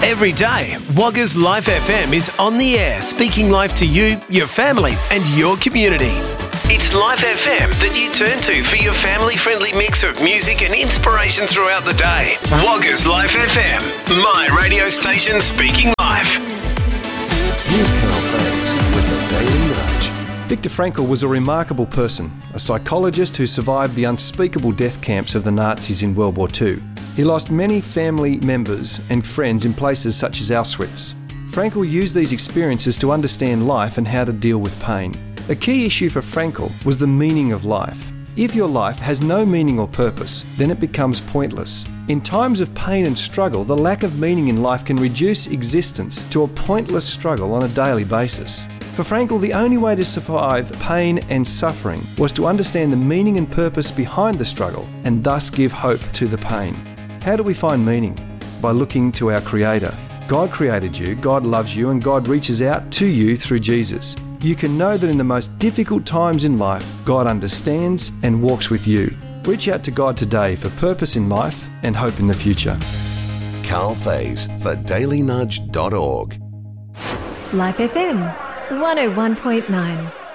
Every day, Wagga's Life FM is on the air, speaking life to you, your family and your community. It's Life FM that you turn to for your family-friendly mix of music and inspiration throughout the day. Wagga's Life FM, my radio station speaking life. Here's Carl Faze with the Daily Nudge. Viktor Frankl was a remarkable person, a psychologist who survived the unspeakable death camps of the Nazis in World War II. He lost many family members and friends in places such as Auschwitz. Frankl used these experiences to understand life and how to deal with pain. A key issue for Frankl was the meaning of life. If your life has no meaning or purpose, then it becomes pointless. In times of pain and struggle, the lack of meaning in life can reduce existence to a pointless struggle on a daily basis. For Frankl, the only way to survive pain and suffering was to understand the meaning and purpose behind the struggle and thus give hope to the pain. How do we find meaning? By looking to our Creator. God created you, God loves you, and God reaches out to you through Jesus. You can know that in the most difficult times in life, God understands and walks with you. Reach out to God today for purpose in life and hope in the future. Carl Faze for dailynudge.org. Life FM 101.9.